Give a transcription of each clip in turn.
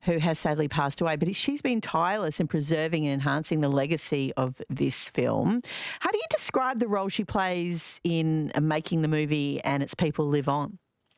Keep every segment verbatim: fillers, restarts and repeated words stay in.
who has sadly passed away. But she's been tireless in preserving and enhancing the legacy of this film. How do you describe the role she plays in making the movie and its people live on?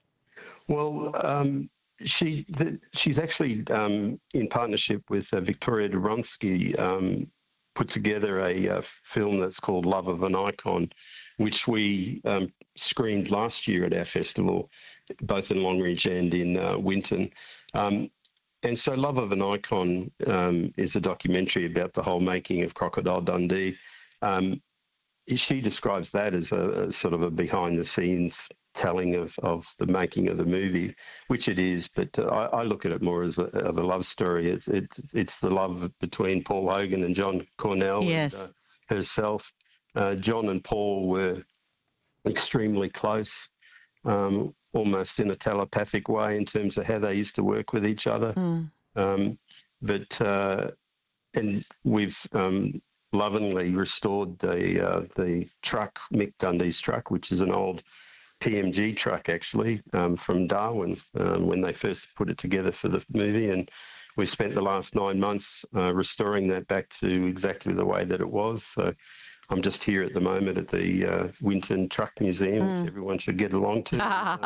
Well, um, she the, she's actually um, in partnership with uh, Victoria Duronsky, um, put together a uh, film that's called Love of an Icon, which we um, screened last year at our festival, both in Longridge and in uh, Winton. Um, and so Love of an Icon um, is a documentary about the whole making of Crocodile Dundee. Um, she describes that as a, a sort of a behind-the-scenes telling of, of the making of the movie, which it is, but uh, I, I look at it more as a, of a love story. It's, it's it's the love between Paul Hogan and John Cornell yes. and uh, herself. Uh, John and Paul were extremely close, um, almost in a telepathic way in terms of how they used to work with each other. Mm. Um, but uh, and we've um, lovingly restored the uh, the truck, Mick Dundee's truck, which is an old P M G truck actually um, from Darwin um, when they first put it together for the movie, and we spent the last nine months uh, restoring that back to exactly the way that it was. So I'm just here at the moment at the uh, Winton Truck Museum, mm. which everyone should get along to. uh,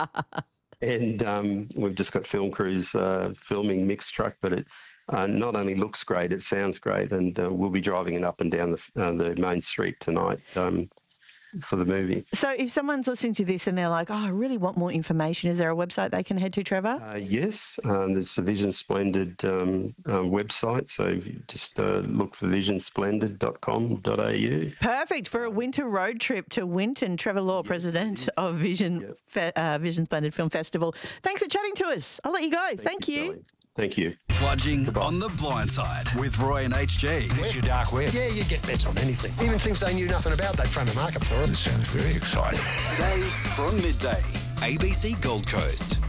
and um, we've just got film crews uh, filming Mick's truck, but it uh, not only looks great, it sounds great, and uh, we'll be driving it up and down the, uh, the main street tonight um, for the movie. So if someone's listening to this and they're like, oh, I really want more information, is there a website they can head to, Trevor? Uh, yes, um, there's the Vision Splendid um, uh, website, so if you just uh, look for vision splendid dot com dot a u. Perfect for a winter road trip to Winton. Trevor Law, yes, president yes. of Vision yep. Fe- uh, Vision Splendid Film Festival. Thanks for chatting to us. I'll let you go. Thank, Thank you. you. Thank you. Plunging Goodbye. On the blind side with Roy and H G. This your dark web. Yeah, you get bets on anything. Even things they knew nothing about, they'd front a market for it. This sounds very exciting. Today from midday, A B C Gold Coast.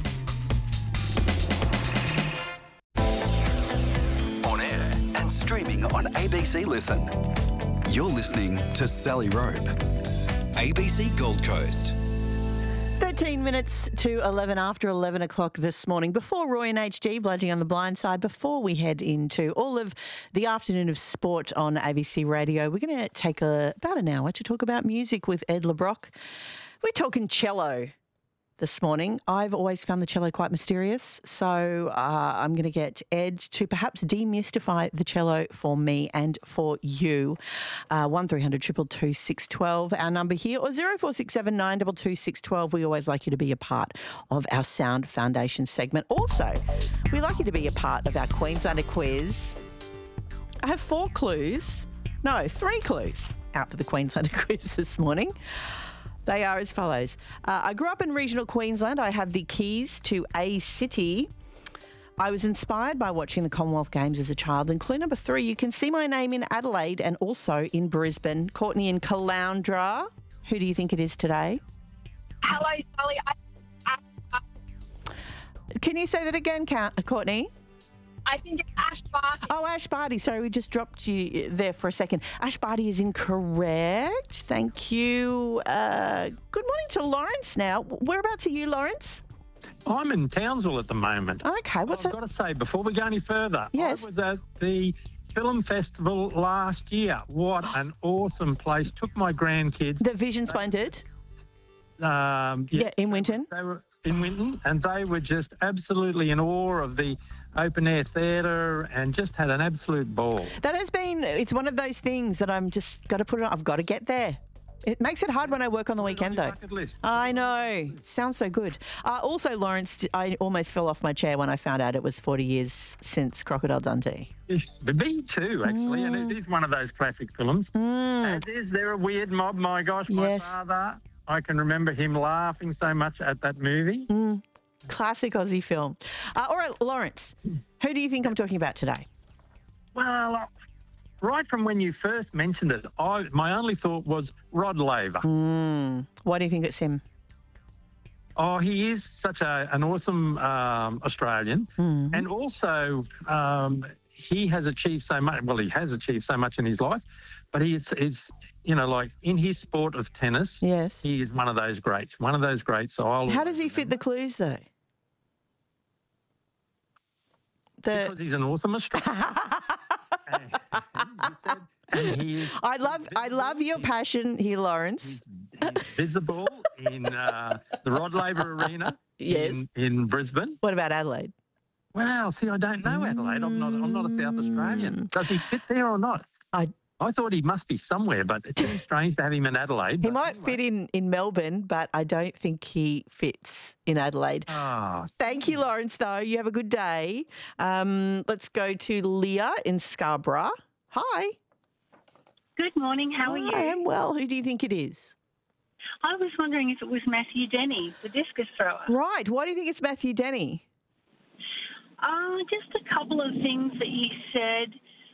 On air and streaming on A B C Listen. You're listening to Sally Rope. A B C Gold Coast. thirteen minutes to eleven after eleven o'clock this morning. Before Roy and H G, Bludging on the Blind Side, before we head into all of the afternoon of sport on A B C Radio, we're going to take a, about an hour to talk about music with Ed LeBrock. We're talking cello this morning. I've always found the cello quite mysterious, so uh, I'm going to get Ed to perhaps demystify the cello for me and for you. Uh, one three hundred two two two six one two, our number here, or zero four six seven nine two two six one two. We always like you to be a part of our Sound Foundation segment. Also, we like you to be a part of our Queenslander quiz. I have four clues, no, three clues out for the Queenslander quiz this morning. They are as follows. Uh, I grew up in regional Queensland. I have the keys to a city. I was inspired by watching the Commonwealth Games as a child. And clue number three, you can see my name in Adelaide and also in Brisbane. Courtney in Caloundra. Who do you think it is today? Hello, Sally. I, I, Can you say that again, Courtney? I think it's Ash Barty. Oh, Ash Barty. Sorry, we just dropped you there for a second. Ash Barty is incorrect. Thank you. Uh, good morning to Lawrence now. Whereabouts are you, Lawrence? I'm in Townsville at the moment. Okay. What's I've that? got to say, before we go any further, yes. I was at the film festival last year. What an awesome place. Took my grandkids. The Vision Splendid? Um, yes, yeah, in Winton? They were in Winton, and they were just absolutely in awe of the open-air theatre and just had an absolute ball. That has been, it's one of those things that I'm just got to put it on. I've got to get there. It makes it hard when I work on the weekend, though. I know. Sounds so good. Uh, also, Lawrence, I almost fell off my chair when I found out it was forty years since Crocodile Dundee. Me too, actually, mm. and it is one of those classic films. Mm. As is, they're a weird mob, my gosh, my yes. father. I can remember him laughing so much at that movie. Mm. Classic Aussie film. Uh, all right, Lawrence, who do you think I'm talking about today? Well, right from when you first mentioned it, I, my only thought was Rod Laver. Mm. Why do you think it's him? Oh, he is such a, an awesome um, Australian. Mm. And also, um, he has achieved so much. Well, he has achieved so much in his life, but he is, is you know, like in his sport of tennis, yes, he is one of those greats, one of those greats. So I'll How does he fit the clues, though? The Because he's an awesome Australian. And he said, and he is I love I love your visible. passion here, Lawrence. He's, he's visible in uh, the Rod Laver Arena Yes. in, in Brisbane. What about Adelaide? Well, see, I don't know Adelaide. I'm not. I'm not a South Australian. Does he fit there or not? I I thought he must be somewhere, but it seems strange to have him in Adelaide. He but might anyway. fit in, in Melbourne, but I don't think he fits in Adelaide. Ah, Thank you, Lawrence, though. You have a good day. Um, let's go to Leah in Scarborough. Hi. Good morning. How are you? I am well. Who do you think it is? I was wondering if it was Matthew Denny, the discus thrower. Right. Why do you think it's Matthew Denny? Uh, just a couple of things that you said.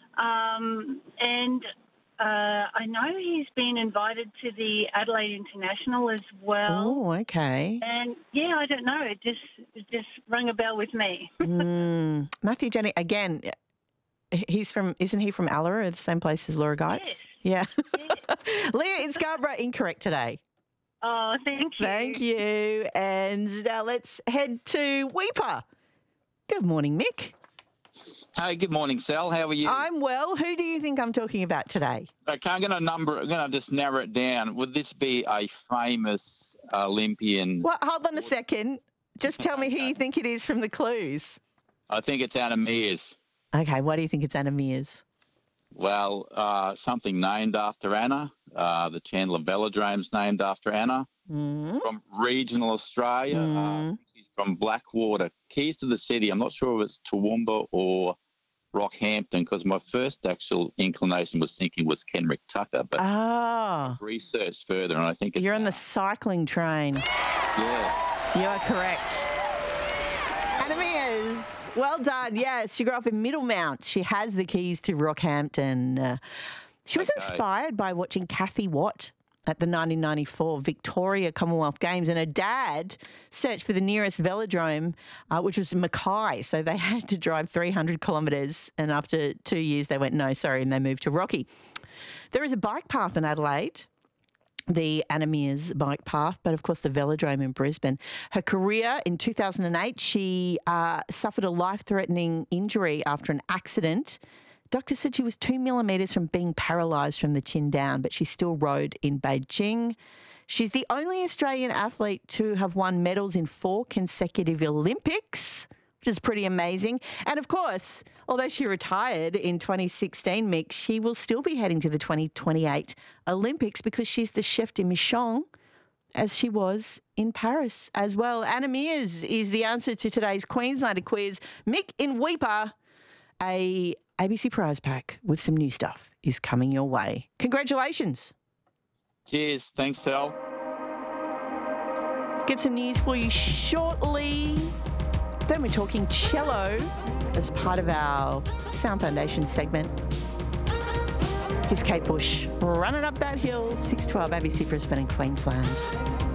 Um, and uh, I know he's been invited to the Adelaide International as well. Oh, okay. And yeah, I don't know. It just it just rang a bell with me. Mm, Matthew Denny, again, he's from, isn't he from Allera, the same place as Laura Geitz? Yes. Yeah. Leah in Scarborough, incorrect today. Oh, thank you. Thank you. And now let's head to Weeper. Good morning, Mick. Hey, good morning, Sal. How are you? I'm well. Who do you think I'm talking about today? Okay, I'm going to number. I'm going to just narrow it down. Would this be a famous Olympian? Well, hold on a second. Just tell me who you think it is from the clues. I think it's Anna Mears. Okay, why do you think it's Anna Mears? Well, uh, something named after Anna. Uh, the Chandler Velodrome's named after Anna. Mm. From regional Australia. Mm. Uh, she's from Blackwater. Keys to the city. I'm not sure if it's Toowoomba or Rockhampton, because my first actual inclination was thinking was Kenrick Tucker, but Ah, research further, and I think it's you're on the Anna. cycling train. Yeah. You are correct. Anna Mears, well done. Yes, she grew up in Middlemount. She has the keys to Rockhampton. Uh, she was Okay. inspired by watching Kathy Watt at the nineteen ninety-four Victoria Commonwealth Games, and her dad searched for the nearest velodrome, uh, which was Mackay. So they had to drive three hundred kilometres, and after two years they went, no, sorry, and they moved to Rocky. There is a bike path in Adelaide, the Anna Mears bike path, but of course the velodrome in Brisbane. Her career in two thousand eight, she uh, suffered a life-threatening injury after an accident. Doctor said she was two millimetres from being paralysed from the chin down, but she still rode in Beijing. She's the only Australian athlete to have won medals in four consecutive Olympics, which is pretty amazing. And of course, although she retired in twenty sixteen, Mick, she will still be heading to the twenty twenty-eight Olympics because she's the chef de mission, as she was in Paris as well. Anna Mears is the answer to today's Queenslander quiz. Mick in Weeper, a A B C prize pack with some new stuff is coming your way. Congratulations. Cheers. Thanks, Sal. Get some news for you shortly. Then we're talking cello as part of our Sound Foundation segment. Here's Kate Bush running up that hill, six twelve A B C Brisbane and Queensland.